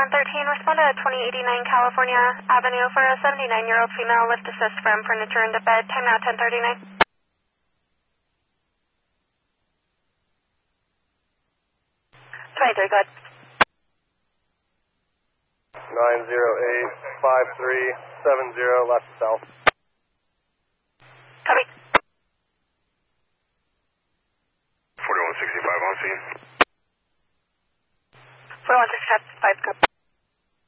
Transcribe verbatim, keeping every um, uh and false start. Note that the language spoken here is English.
one thirteen, respond to twenty eighty-nine California Avenue for a seventy-nine-year-old female lift assist from furniture into bed. Time now ten thirty-nine. twenty-three, go ahead. nine zero eight five three seven zero, left to south. Copy. forty-one sixty-five on scene. forty-one sixty-five, copy.